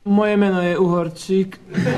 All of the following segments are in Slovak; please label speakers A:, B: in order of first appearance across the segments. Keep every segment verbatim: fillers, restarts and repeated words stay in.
A: Moje meno je Uhorčík.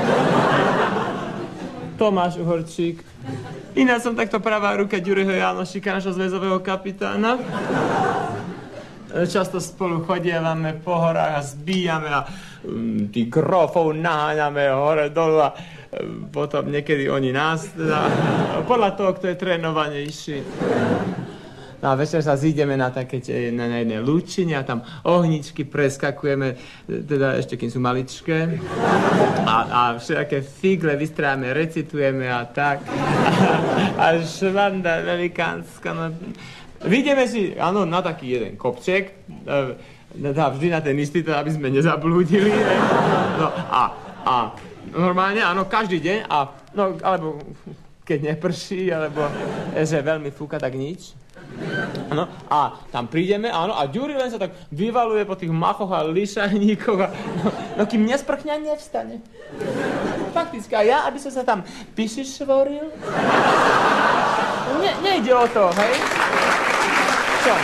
A: Tomáš Uhorčík. Iná som takto pravá ruka Ďuriho Jánošika, našho zväzového kapitána. Často spolu chodievame po horách a zbíjame a um, tých grofov naháňame hore dolu a um, potom niekedy oni nás, teda, podľa toho, kto je trénovanejší. No a večer sa zídeme na také na, na jednej lúčine a tam ohničky preskakujeme, teda ešte kým sú maličké. A, a všetké figle vystrávame, recitujeme a tak. A, a švanda velikánska. No. Vyjdeme si, áno, na taký jeden kopček. Dá vždy na ten istý, teda, aby sme nezablúdili. No a, a normálne, áno, každý deň. A, no, alebo keď neprší, alebo že veľmi fúka, tak nič. No, a tam prídeme, áno, a Ďuri len sa tak vyvaluje po tých machoch a lišajníkoch a no, no kým nesprchňa, nevstane. Fakticky, a ja, aby som sa tam pišišvoril, ne, nejde o to, hej? Čo?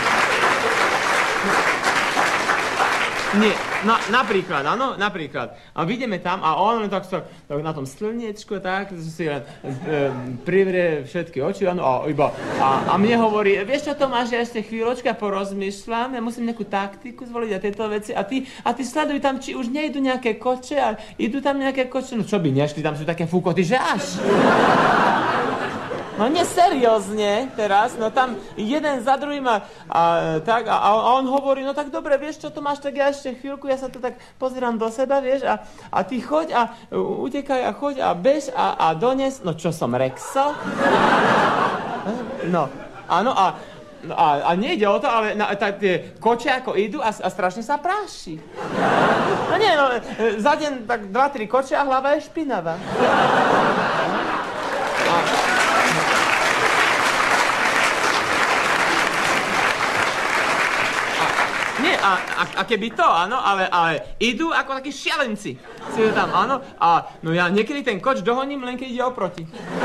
A: Nie, na, napríklad, áno, napríklad. A vidíme tam a on tak sa tak na tom slniečku tak si len e, privrie všetky oči, áno, a iba a, a mne hovorí, vieš čo Tomáš, ja ešte chvíľočka porozmýšľam, ja musím nejakú taktiku zvoliť a tieto veci a ty, a ty sleduj tam, či už nejdu nejaké koče a idú tam nejaké koče, no čo by nešli, tam sú také fúkoty, že až. No neseriózne teraz, no tam jeden za druhým a, a tak a, a on hovorí, no tak dobre, vieš čo Tomáš, tak ja ešte chvíľku, ja sa tu tak pozerám do seba, vieš, a, a ty choď a utekaj a choď a bež a, a dones, no čo som, Rexo? No, áno a, a, a nejde o to, ale na, tá, tie koče ako idú a, a strašne sa práši. No nie, no, za deň tak dva, tri koče a hlava je špinavá. A, Nie, a, a, a keby to, áno, ale, ale idú ako takí šialenci. Si tam, áno, a no ja niekedy ten koč dohoním, len keď ide oproti.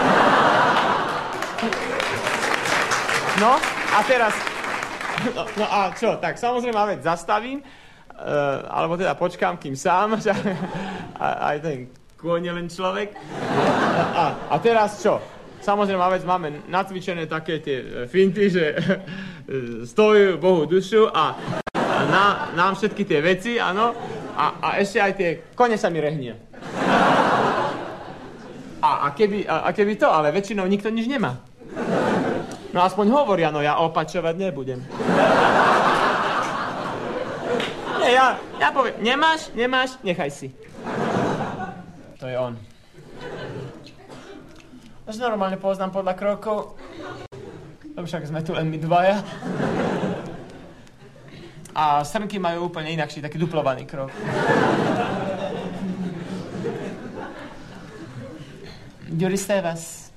A: No, a teraz, no, no a čo, tak samozrejme, veď zastavím, uh, alebo teda počkám, kým sám, a, aj ten kôň je len človek. A, a teraz čo? Samozrejme, veď máme nacvičené také tie finty, že stojí Bohu dušu a Na, nám všetky tie veci, áno, a, a ešte aj tie kone sa mi rehnia. A, a, keby, a, a keby to, ale väčšinou nikto nič nemá. No aspoň hovoria, no ja opačovať nebudem. Nie, ja, ja poviem, nemáš, nemáš, nechaj si. To je on. Až normálne poznám podľa krokov. Lebo však sme tu len my dvaja. A srnky majú úplne inakší, taký duplovaný krok. Ďuri Stevas.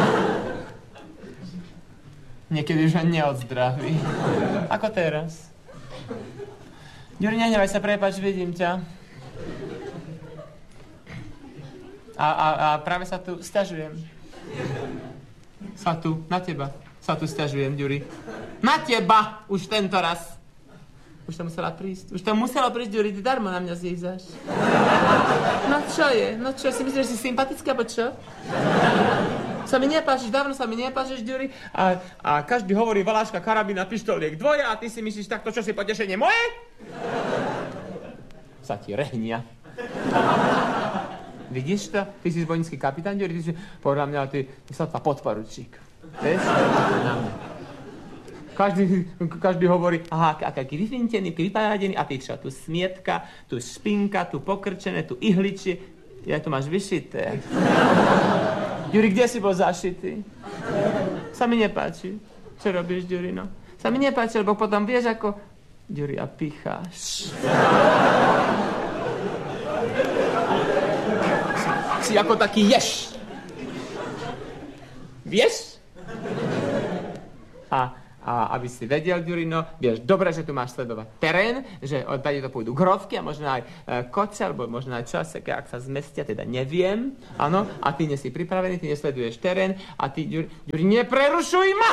A: Niekedy už ani neodzdraví. Ako teraz. Ďuri, nehnevaj sa, prepáč, vidím ťa. A, a, a práve sa tu sťažujem. Sa tu, na teba. Sa tu sťažujem, Ďuri. Na teba! Už tento raz. Už tam musela prísť. Už tam musela prísť, Ďuri, ty darmo na mňa zjízaš. No čo je? No čo, si myslíš, že si sympatická, alebo čo? Sa mi nepáčiš, dávno sa mi nepáčiš, Ďuri. A, a každý hovorí Valáška, karabína, pištoliek, dvoja a ty si myslíš takto, čo si potešenie moje? Sa ti rehnia. Vidíš to? Ty si zbojnícky kapitán, Ďuri, ty si, podľa mňa, ty, ty sa tvá podporučík. Vieš? Každý, každý hovorí, aha, aký vyfintený, pripájadený, a ty čo, tu smietka, tu špinka, tu pokrčené, tu ihličie, ja tu máš vyšité. Ďuri, kde si bol zašitý? Sa mi nepáči. Čo robíš, Ďuri, no? Sa mi nepáči, lebo potom vieš, ako... Ďuri, a picháš. Si, si ako taký ješ. Vieš? A... A aby si vedel, Ďurino, vieš, dobre, že tu máš sledovať terén, že odtade to pôjdu grovky a možno aj e, koce, alebo možno aj časeké, ak sa zmestia, teda neviem, áno, a ty nie si pripravený, ty nesleduješ terén a ty, Ďuri, Ďuri, neprerušuj ma!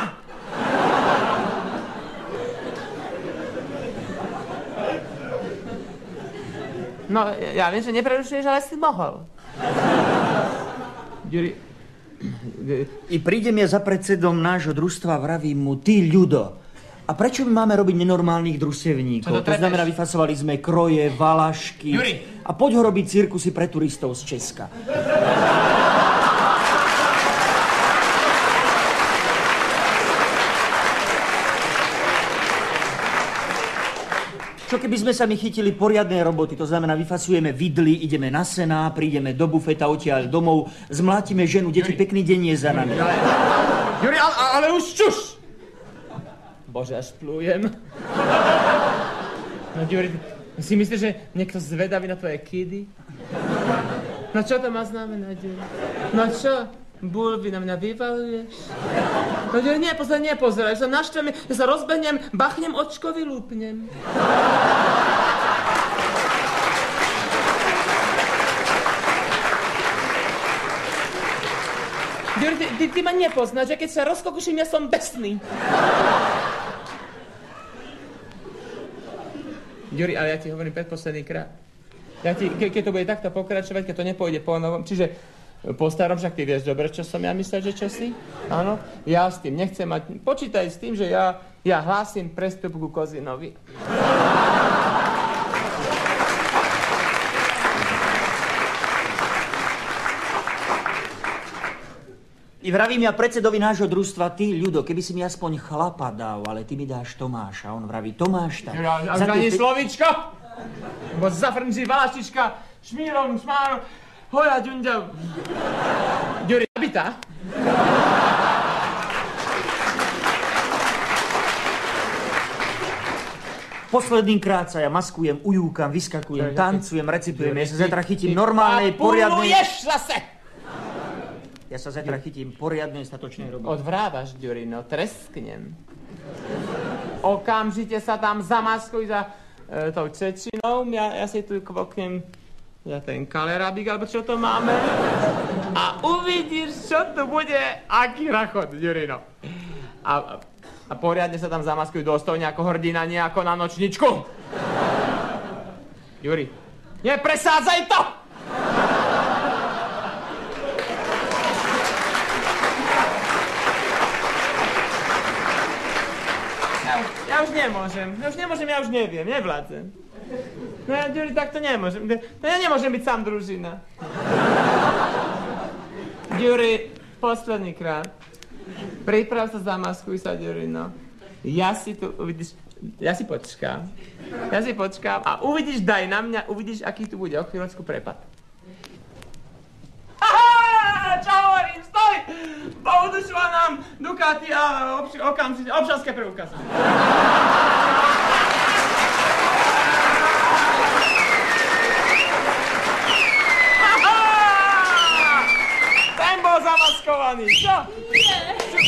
A: No, ja viem, že neprerušuješ, ale si mohol. Juri...
B: I prídem ja za predsedom nášho družstva a vravím mu, ty ľudo, a prečo my máme robiť nenormálnych družstevníkov? To, to znamená, vyfasovali sme kroje, valašky.
A: Juri.
B: A poď ho robiť cirkusy pre turistov z Česka. Čo keby sme sa my chytili poriadnej roboty, to znamená, vyfasujeme vidly, ideme na sená, prídeme do bufeta, odtiaľ domov, zmlátime ženu, deti, Juri. Pekný deň je za nami.
A: Juri, ale, ale už čuš! Bože, až plujem. No, Juri, si myslíš, že niekto zvedavý na tvoje kidy? No čo to má znamenať, Juri? No čo? Bulvy na mňa vyvaluješ? No Juri, nie, pozeraj, nepozeraj, že sa naštvem, že sa rozbehnem, bachnem očko, vylúpnem. Juri, ty, ty, ty ma nepoznáš, že keď sa rozkokuším, ja som besný. Juri, ale ja ti hovorím predposledný krát. Ja ti, ke, keď to bude takto pokračovať, keď to nepôjde po novom, čiže po starom, však ty vieš dobre, čo som ja myslel, že čo si? Áno, ja s tým nechcem mať, počítaj s tým, že ja, ja hlásim prestup ku Kozinovi.
B: I vravím ja predsedovi nášho družstva, ty, ľudo, keby si mi aspoň chlapa dal, ale ty mi dáš Tomáša. A on vraví, Tomáš, tak...
A: Ja, a ani ty... slovíčko? Bo zafrnží valaštička, šmírom, šmárom, hoja, ďunďa... Ďuri, nabitá?
B: Posledný krát sa ja maskujem, ujúkam, vyskakujem, tancujem, recitujem, ja sa zajtra chytím normálnej, poriadnej...
A: Papuluješ zase!
B: Ja sa zajtra chytím poriadnej, statočnej roboty.
A: Odvrávaš, Ďuri, no tresknem. Okamžite sa tam zamaskuj za e, tou Čečinou, ja, ja si tu kvoknem za ten kalerabík, alebo čo to máme. A uvidíš, čo tu bude, aký rachot, Ďuri, no. A, a poriadne sa tam zamaskuj dôstojne ako hrdina, nie ako na nočničku. Ďuri, nepresádzaj to! Ja už nemôžem, ja už nemôžem, ja už neviem, nevládzem. No ja, Ďuri, tak to nemôžem, to ja nemôžem byť sám družina. Ďuri, posledný krát. Priprav sa, zamaskuj sa, Ďuri, no. Ja si tu, uvidíš, ja si počkám. Ja si počkám a uvidíš, daj na mňa, uvidíš, aký tu bude o chvíľočku prepad. Aha, čo hovorím, stoj! Poudušila nám Ducati a obš- okamžite, občanské preukazy. Aha! Ten bol zamaskovaný, čo? Nie.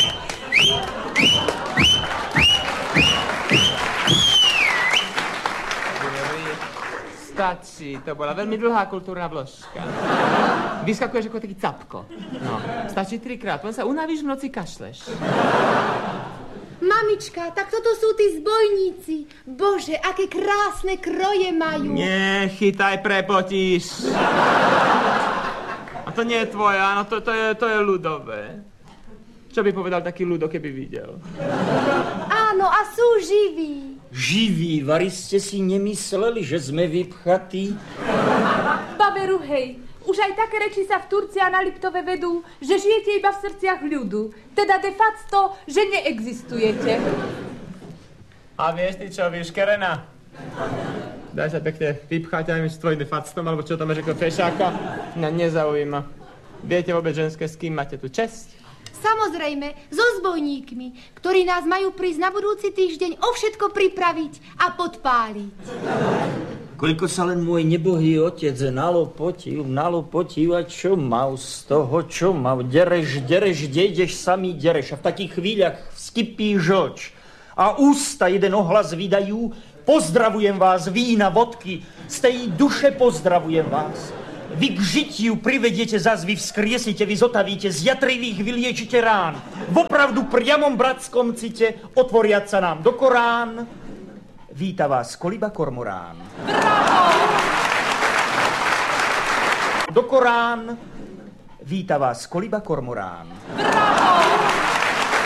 A: Stačí, to bola veľmi dlhá kultúrna vložka. Vyskakuješ ako taký capko. No, stačí trikrát, potom sa unavíš, v noci kašleš.
C: Mamička, tak toto sú tí zbojníci. Bože, aké krásne kroje majú.
A: Nie, chytaj, prepotíš. A to nie je tvoje, áno, to, to, je, to je ľudové. Čo by povedal taký ľudo, keby videl?
C: Áno, a sú živí.
B: Živí, vari ste si nemysleli, že sme vypchatí?
D: Babe Ruhej, už aj také reči sa v Turcii a na Liptove vedú, že žijete iba v srdciach ľudu. Teda de facto, že neexistujete.
A: A vieš ty čo, vyškerená? Daj sa pekne vypchať aj s tvojim de factom, alebo čo tam máš ako fešáka? Mňa nezaujíma. Viete vôbec ženské, s kým máte tu česť?
C: Samozrejme, so zbojníkmi, ktorí nás majú prísť na budúci týždeň o všetko pripraviť a podpáliť.
B: Koľko sa len môj nebohý otec nalopotil, nalopotil a čo mal z toho, čo mal? Dereš, dereš, kde ideš samý dereš a v takých chvíľach vskypí žlč a ústa jeden ohlas vydajú. Pozdravujem vás, vína, vodky, z tej duše pozdravujem vás. Vy k žitiu privediete zas, vy vzkriesite, vy zotavíte, z jatrivých vyliečite rán. Vopravdu priamom bratskom cite otvoriať sa nám do Korán. Víta vás Koliba Kormorán.
D: Bravo!
B: do Korán. Víta vás Koliba Kormorán.
D: Bravo!